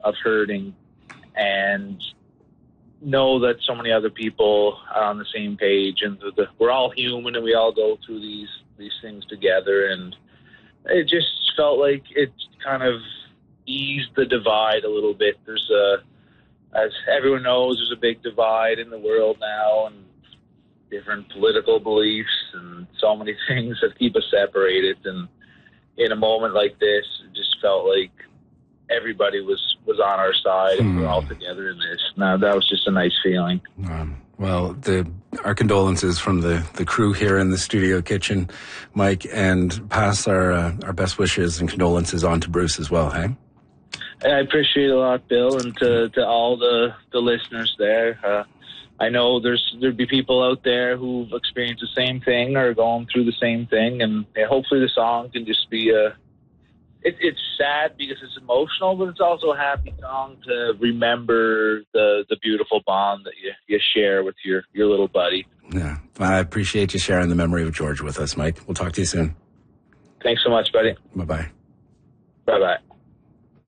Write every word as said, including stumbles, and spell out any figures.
of hurting, and know that so many other people are on the same page, and the, the, we're all human, and we all go through these these things together. And it just felt like it kind of eased the divide a little bit. There's a, as everyone knows, there's a big divide in the world now, and different political beliefs and so many things that keep us separated. And in a moment like this, it just felt like everybody was, was on our side, and we're all together in this. Now, that was just a nice feeling. Um, well, the, our condolences from the, the crew here in the studio kitchen, Mike, and pass our uh, our best wishes and condolences on to Bruce as well, hey? I appreciate it a lot, Bill, and to, to all the, the listeners there. Uh, I know there's there'd be people out there who've experienced the same thing or going through the same thing, and yeah, hopefully the song can just be a It, it's sad because it's emotional, but it's also a happy song to remember the the beautiful bond that you, you share with your, your little buddy. Yeah, I appreciate you sharing the memory of George with us, Mike. We'll talk to you soon. Thanks so much, buddy. Bye-bye. Bye-bye.